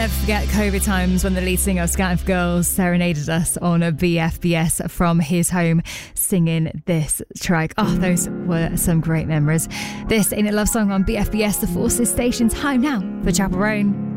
Never forget COVID times when the lead singer of Scouting for Girls serenaded us on a BFBS from his home singing this track. Oh, those were some great memories. This Ain't It Love Song on BFBS, the Forces station. Time now for Chapel Roan.